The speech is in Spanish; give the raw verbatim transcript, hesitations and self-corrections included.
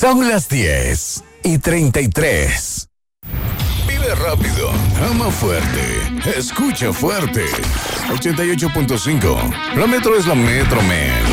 Son las diez y treinta y tres. Vive rápido, ama fuerte, escucha fuerte. ochenta y ocho punto cinco. La metro es la metro, man.